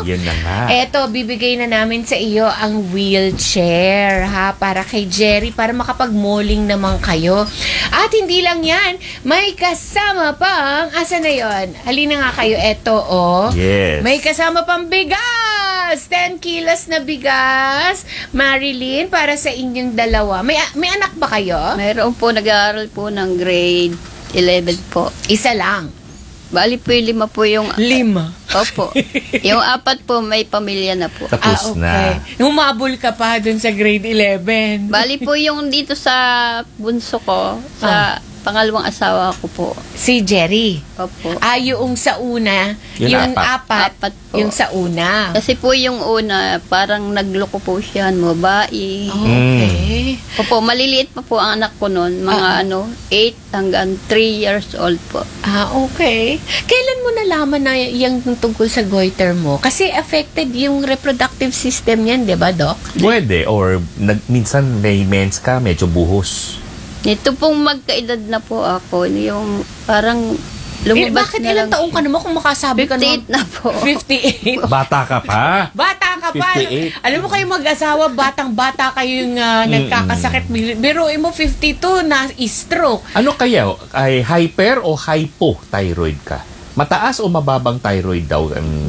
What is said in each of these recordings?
Yun na nga. Eto, bibigay na namin sa iyo ang wheelchair, ha? Para kay Jerry, para makapag-malling naman kayo. At hindi lang yan, may kasama pang, asa na yon? Halina nga kayo, eto, oh. Yes. May kasama pang bigas! 10 kilos na bigas. Marilyn, para sa inyong dalawa. May anak ba kayo? Mayroon po, nag-aaral po ng grade 11 po. Isa lang. Bali po yung 5 po yung... 5. Opo. Yung 4 po, may pamilya na po. Tapos na. Humabol ka pa dun sa grade 11. Bali po yung dito sa bunso ko, sa pangalawang asawa ko po. Si Jerry. Opo. Yung sa una, Yung yung apat. Apat po. yung sa una. Kasi po yung una, parang nagloko po siya, babae. Okay. Opo, maliliit pa po ang anak ko noon. Mga 8 hanggang 3 years old po. Okay. Kailan mo nalaman na yung tungkol sa goiter mo? Kasi affected yung reproductive system yan, di ba, Doc? Pwede. Or minsan may mens ka, medyo buhos. Ito pong magkaedad na po ako, yung parang lumabas bakit na ilang lang. taong ka naman kung makasabi ka naman? 58 na po. 58? Bata ka pa. Bata ka pa. 58. Alam mo kayo mag-asawa, batang-bata kayong nagkakasakit. Biruin mo 52 na stroke. Ano kaya? Ay hyper o hypothyroid ka? Mataas o mababang thyroid daw?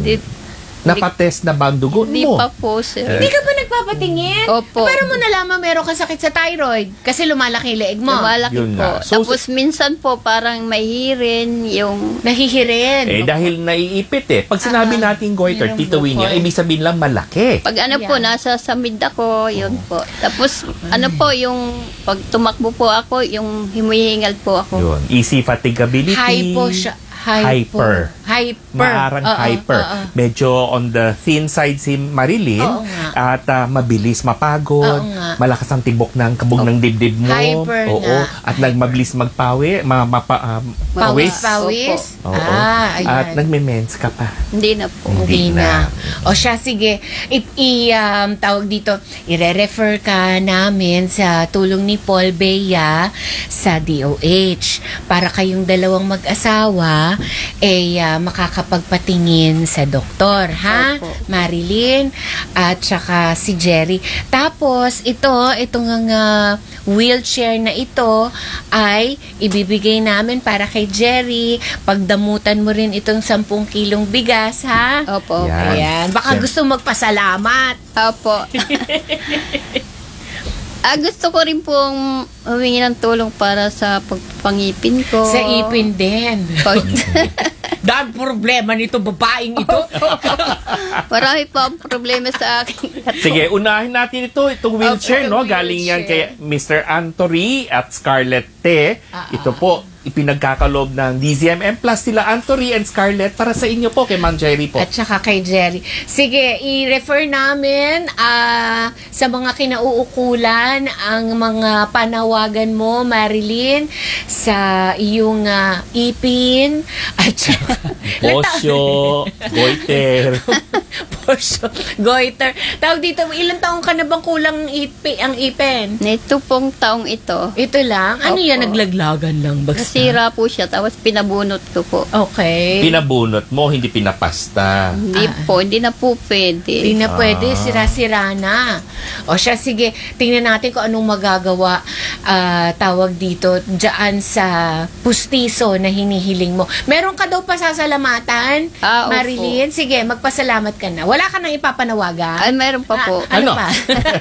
Napatest na ba ang dugo Hindi mo? pa po, sir. Hindi ka ba nagpapatingin? Opo. Pero mo nalaman meron kang sakit sa thyroid kasi lumalaki yung leeg mo. Lumalaki Yun po. nga. So, Tapos minsan po parang may hirin, yung... Nahihirin. Dahil naiipit Pag sinabi nating goiter, Meron Tito Winnie, bukol. ibig sabihin lang malaki. Pag Yan. po, nasa samid ako, yun po. Tapos po, yung pag tumakbo po ako, yung himihingal po ako. Yun. Easy fatigability. Hypo siya. Hyper. Hyper. Maarang Oo, hyper. oo. Medyo on the thin side si Marilyn. Oo nga. At mabilis mapagod. Oo nga. Malakas ang tibok ng kabog ng dibdib mo. Hyper Oo. na. At mabilis magpawi. Pawis. Pawis. Oo. Ayan. At nagme-mens ka pa. Hindi na po. Hindi na. O siya, sige. Tawag dito, ire-refer ka namin sa tulong ni Paul Bea sa DOH para kayong dalawang mag-asawa makakapagpatingin sa doktor, ha? Opo. Marilyn at saka si Jerry. Tapos, itong wheelchair na ito ay ibibigay namin para kay Jerry. Pagdamutan mo rin itong 10 kilong bigas, ha? Opo. Yan. Ayan. Baka Siyempre. gusto magpasalamat. Opo. Gusto ko rin pong humingi ng tulong para sa pagpangipin ko. Sa ipin din. Pag- Dahil problema nito, babaeng ito. Marami pa ang problema sa akin. Sige, unahin natin itong wheelchair, Okay, no? Galing yan kay Mr. Antory at Scarlett Te. Ito po, ipinagkakaloob ng DZMM Plus sila Antory and Scarlett para sa inyo po, kay Ma'am Jerry po. At saka kay Jerry. Sige, i-refer namin sa mga kinauukulan ang mga panawagan mo, Marilyn, sa iyong ipin at saka Bosyo, goiter. Bosyo, goiter. Tawag dito, ilang taong ka na bang kulang ang ipin? Nito pong taong ito, Ito lang? Ano Opo. yan? Naglaglagan lang basta? nasira po siya, tapos pinabunot ko po. Okay. Pinabunot mo, hindi pinapasta. Hindi na po pwede. Hindi na pwede, sira-sira na. O siya, sige, tingnan natin kung anong magagawa tawag dito dyan sa pustiso na hinihiling mo. Meron ka daw pasasalamatan, Opo. Marilyn? Sige, magpasalamat ka na. Wala ka nang ipapanawagan? Ay, meron pa po. Ano Ano? pa?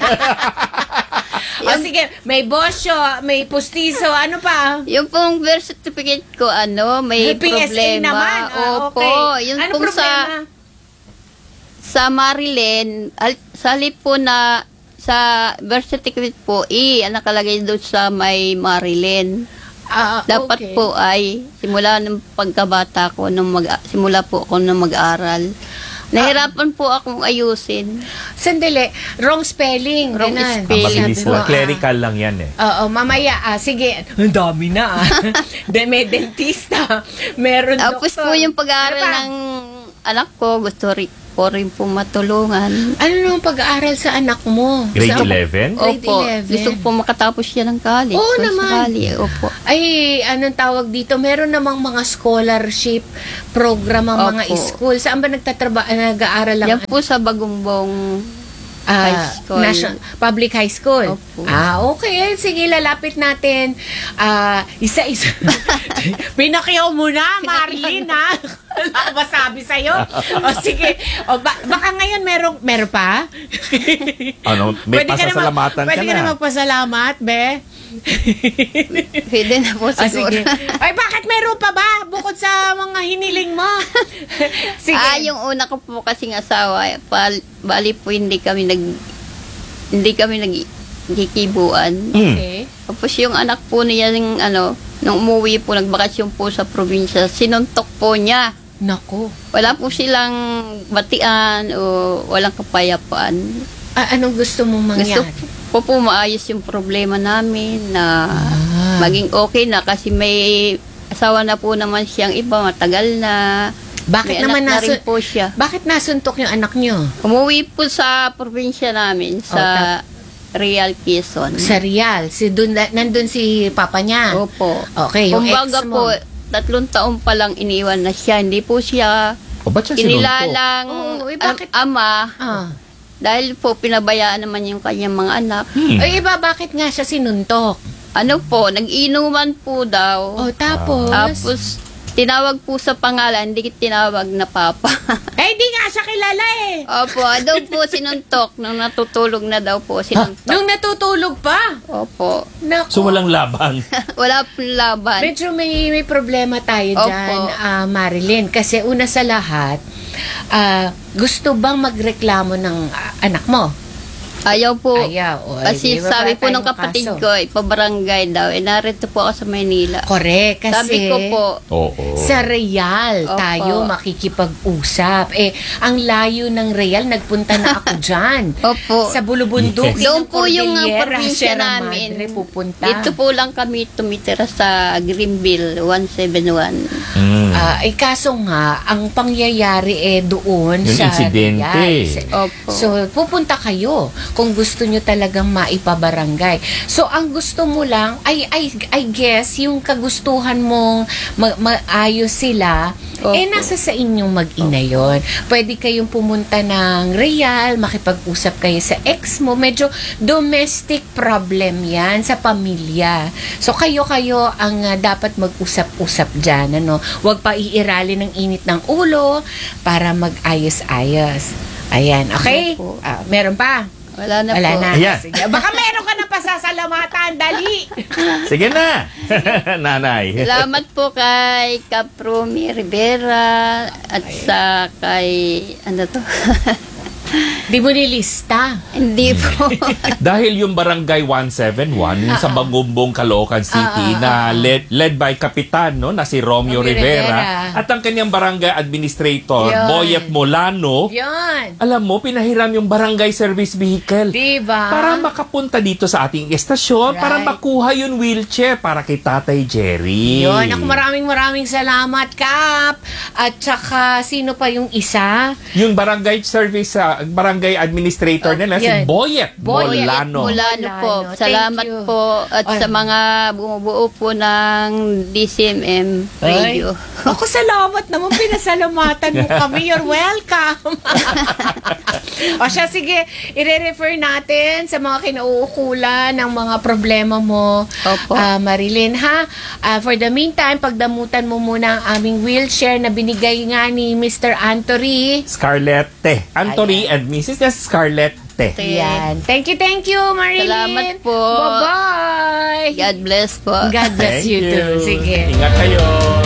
O sige, may bosyo, may pustiso, ano pa? Yung pong birth certificate ko, may PSA problema. naman. Opo. Okay. Yung Ano pong problema? sa Marilyn, sa halip po na sa birth certificate po, nakalagay doon sa may Marilyn. Dapat okay. po ay simula ng pagkabata ko, simula po ako nung mag-aral. Nahirapan po akong ayusin. Sandali, wrong spelling. Wrong Ganun. spelling. Mabilis Sabi mo, lang. Clerical lang yan Oo, mamaya, sige. Ang dami na, may dentista. Meron Tapos doktor. po yung pag-aaral Ano pa? ng anak ko, gusto po rin po matulungan. Ano nung pag-aaral sa anak mo? Grade Sa- 11? Grade Opo, 11. gusto ko po makatapos siya ng college. Oo Kung naman. sakali, opo. Ay, anong tawag dito? Meron namang mga scholarship program ang mga Opo. school. Saan ba nag-aaral lang? Yan po sa Bagumbong High School. Public High School. Opo. Okay. Sige, lalapit natin. Isa-isa. Pinakyaw mo na, Marilyn, ha? Wala ko masabi sa'yo. Sige. Baka ngayon meron pa? Ano, may pasasalamatan ka Pwede ka na na. magpasalamat, be? Pwede na po siguro. Sige. Ay, bakit meron pa ba? Bukod sa mga hiniling mo. Sige. Yung una ko po kasing asawa, bali po hindi kami nagkikibuan. Okay. Tapos yung anak po niya, nung umuwi po, nagbakasyon po sa probinsya, sinuntok po niya. Nako. Wala po silang batian o walang kapayapaan. Anong gusto mong Gusto mangyari? po maayos yung problema namin na maging okay na kasi may asawa na po naman siyang iba, matagal na. Bakit May naman anak na rin po siya. Bakit nasuntok yung anak nyo? Umuwi po sa probinsya namin, sa Real Quezon. Sa Real. Nandun si papa niya. Opo. Okay, yung Kumbaga ex mo. po, 3 taon pa lang iniwan na siya. Hindi po siya O, ba't siya sinuntok? inilalang Oo, bakit? ama. Ah. Dahil po, pinabayaan naman yung kanyang mga anak. Ay, iba, bakit nga siya sinuntok? Ano po, nag-inuman po daw. Oh, tapos? Tapos, tinawag po sa pangalan, hindi tinawag na papa. Hindi nga siya kilala eh. Opo, daw po sinuntok. Nung natutulog na daw po, sinuntok. Nung natutulog pa. Opo. Nako. So, walang laban. Wala pong laban. Medyo may problema tayo Opo. dyan, Marilyn. Kasi una sa lahat, gusto bang magreklamo ng anak mo? Ayaw po. Ayaw. O, Kasi di ba sabi pa po ng tayong kapatid kaso? ko, ipabarangay daw. Narito po ako sa Maynila. Correct. Kasi Sabi ko po, Oo. sa Real Opo. tayo makikipag-usap. Ang layo ng Real, nagpunta na ako dyan. Opo. Sa Bulubundukin Yes. Doon ng po yung Cordillera, probinsya Sierra namin. Madre, pupunta. Dito po lang kami tumitira sa Greenville, 171. Kaso nga, ang pangyayari doon Yung sa insidente. Real. Opo. So, pupunta kayo kung gusto nyo talagang maipabarangay. So, ang gusto mo lang, I guess, yung kagustuhan mong maayos sila, Opo. nasa sa inyong mag-ina yun. Pwede kayong pumunta ng Real, makipag-usap kayo sa ex mo. Medyo domestic problem yan sa pamilya. So, kayo-kayo ang dapat mag-usap-usap dyan. Huwag pa iirali ng init ng ulo para mag-ayos-ayos. Ayan, okay? Opo. Meron pa? Wala na Wala po. na. Ayan. Sige. Baka meron ka na pasasalamatan. Dali! Sige na, nanay. Salamat po kay Caprumi Rivera at sa kay, Di mo nilista. hindi po. Dahil yung Barangay 171 yung sa Bagumbong, Caloocan City na led by Kapitan na si Romeo Romeo Rivera Rivera. at ang kanyang barangay administrator Yun. Boyet Molano. Yan. Alam mo, pinahiram yung barangay service vehicle Diba? para makapunta dito sa ating estasyon, para Right. makuha yung wheelchair para kay Tatay Jerry. Yun. Ako maraming salamat, Kap. At saka, sino pa yung isa? Yung barangay service, barangay administrator nila, si yan. Boyet Boyet Molano. Mulano po. Mulano. Salamat Thank you. po at Ay. sa mga bumubuo po ng DCMM radio. Ako salamat naman, pinasalamatan mo kami. You're welcome. O siya, sige, i-refer natin sa mga kinauukulan ng mga problema mo, Opo. Marilyn, ha? For the meantime, pagdamutan mo muna ang aming wheelchair na binigay nga ni Mr. Anthony. Scarlett Te. Anthony and Mrs. Scarlett Te. Yan. Thank you, Marilyn. Salamat po. Bye-bye. God bless po. God bless Thank you too. Sige. Ingat kayo.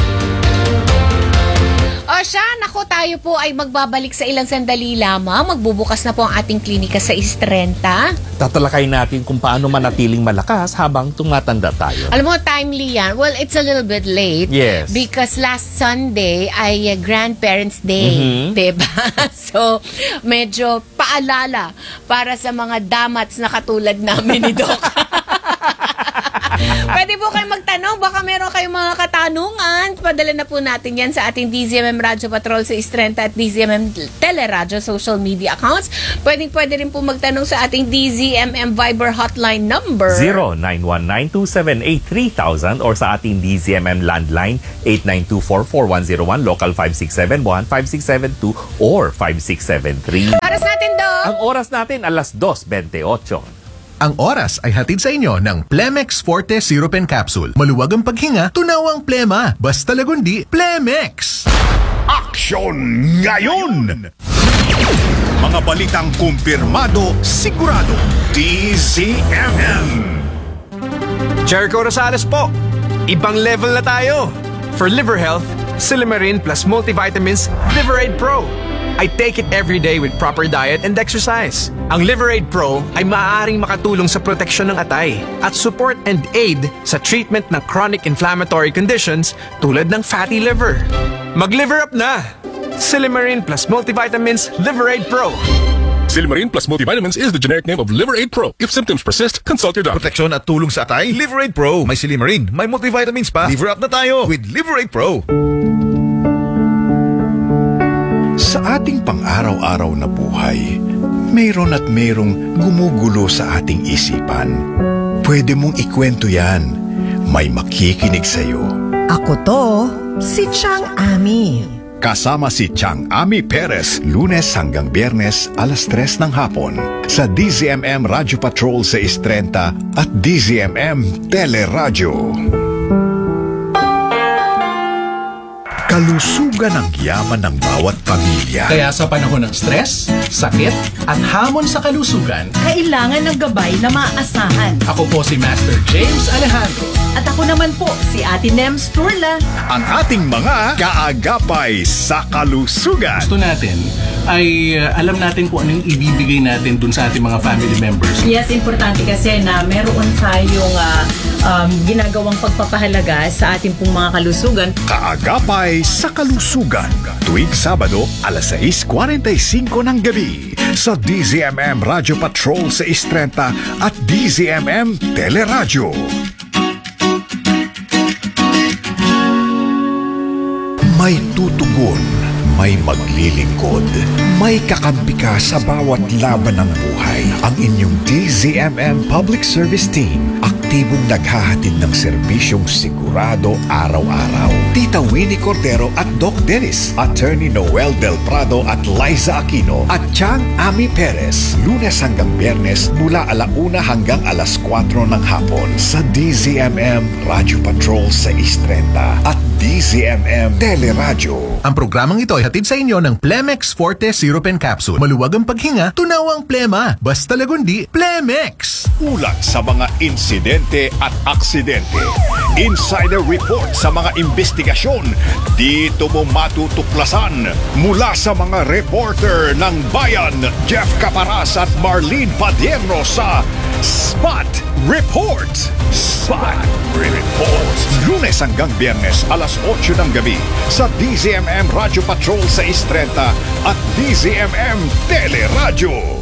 O siya, naku, tayo po ay magbabalik sa ilang sandali lamang. Magbubukas na po ang ating klinika sa Istrenta. Tatalakay natin kung paano manatiling malakas habang tumatanda tayo. Alam mo, timely yan. Well, it's a little bit late. Yes. Because last Sunday ay Grandparents' Day. Mhm. Diba? So, medyo paalala para sa mga damats na katulad namin ni Doc. Pwede po kayo magtanong. Baka meron kayong mga katanungan. Padala na po natin yan sa ating DZMM Radyo Patrol sa Istrenta at DZMM Teleradyo social media accounts. Pwede rin po magtanong sa ating DZMM Viber hotline number 0919-278-3000 or sa ating DZMM landline 8924-4101, local 5671, 5672 or 5673. Oras natin, Dok. Ang oras natin alas 2:28. Ang oras ay hatid sa inyo ng Plemex Forte Syrup and Capsule. Maluwag ang paghinga, tunawang plema. Basta lagundi, Plemex! Aksyon ngayon! Mga balitang kumpirmado, sigurado. DZMM. Jericho Rosales po. Ibang level na tayo. For liver health, Silimarin plus multivitamins Liverade Pro. I take it every day with proper diet and exercise. Ang Liverade Pro ay maaaring makatulong sa proteksyon ng atay at support and aid sa treatment ng chronic inflammatory conditions tulad ng fatty liver. Mag-liver up na! Silimarin plus multivitamins Liverade Pro. Silimarin plus multivitamins is the generic name of Liverade Pro. If symptoms persist, consult your doctor. Proteksyon at tulong sa atay, Liverade Pro. May Silimarin, may multivitamins pa. Liver up na tayo with Liverade Pro. Sa ating pang-araw-araw na buhay, mayroon at mayroong gumugulo sa ating isipan. Pwede mong ikwento yan. May makikinig sa'yo. Ako to, si Chang Ami. Kasama si Chang Ami Perez, Lunes hanggang Biyernes, alas 3 ng hapon. Sa DZMM Radyo Patrol sa Istrenta at DZMM Teleradyo. Kalusugan ang yaman ng bawat pamilya. Kaya sa panahon ng stress, sakit, at hamon sa kalusugan, Kailangan ng gabay na maaasahan. ako po si Master James Alejandro. At ako naman po, si Ate Nems Turla. Ang ating mga kaagapay sa kalusugan. Gusto natin ay alam natin kung anong ibibigay natin dun sa ating mga family members. Yes, importante kasi na meron tayong ginagawang pagpapahalaga sa ating pong mga kalusugan. Kaagapay sa kalusugan. Tuwing Sabado, alas 6:45 ng gabi. Sa DZMM Radyo Patrol sa Istrenta at DZMM Teleradyo. May tutugon, may maglilingkod, may kakampi ka sa bawat laban ng buhay. Ang inyong DZMM Public Service Team, aktibong naghahatid ng serbisyong sigurado araw-araw. Tita Winnie Cordero at Doc Dennis, Attorney Noel Del Prado at Liza Aquino, at Chang Ami Perez, Lunes hanggang Biyernes mula 1:00 hanggang alas 4 ng hapon sa DZMM Radyo Patrol sa Istrenta at DZMM Teleradyo. Ang programang ito ay hatid sa inyo ng Plemex Forte Syrup and Capsule. Maluwag ang paghinga, tunawang plema. Basta lagundi, Plemex! Ulat sa mga insidente at aksidente. Insider report sa mga investigasyon. Dito mo matutuklasan mula sa mga reporter ng Bayan, Jeff Caparas at Marlene Padierno sa Spot Report. Spot Report. Lunes hanggang Biyernes, alas 8 ng gabi sa DZMM Radyo Patrol sa Istrenta at DZMM Teleradyo.